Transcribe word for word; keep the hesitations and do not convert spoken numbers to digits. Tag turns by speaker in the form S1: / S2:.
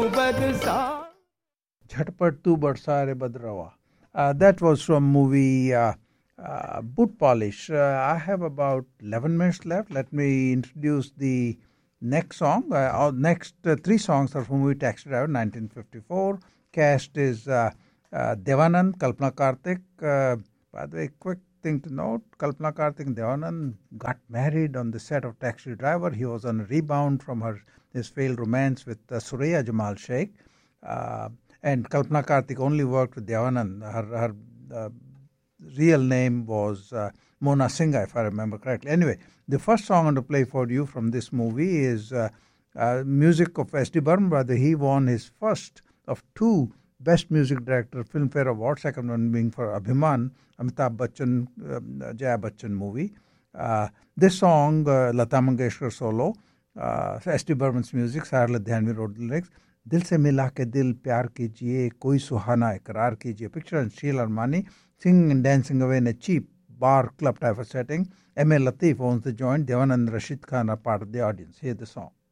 S1: बरसा.
S2: Jhatpat tu barsa re badrawa. Uh, that was from movie uh, uh, Boot Polish. Uh, I have about eleven minutes left. Let me introduce the next song. Uh, our next uh, three songs are from movie Taxi Driver, nineteen fifty-four. Cast is uh, uh, Devanand, Kalpana Karthik. Uh, by the way, quick thing to note, Kalpana Karthik and Devanand got married on the set of Taxi Driver. He was on a rebound from her his failed romance with uh, Suraya Jamal Sheikh. Uh, and Kalpana Karthik only worked with Devanand. Her, her uh, real name was uh, Mona Singha, if I remember correctly. Anyway, the first song I'm going to play for you from this movie is uh, uh, music of S D Burman. Brother, he won his first of two Best Music Director Filmfare Awards, second one being for Abhiman, Amitabh Bachchan, um, Jaya Bachchan movie. Uh, this song, uh, Lata Mangeshkar solo, uh, S D Burman's music, Sahar Ladhianvi wrote the lyrics. दिल से मिला के दिल प्यार कीजिए कोई सुहाना इकरार कीजिए. Picture and Sheil Armani singing and dancing away in a cheap bar club type of setting. M A Latif owns the joint. Devanand and Rashid Khan are part of the audience. Hear the song.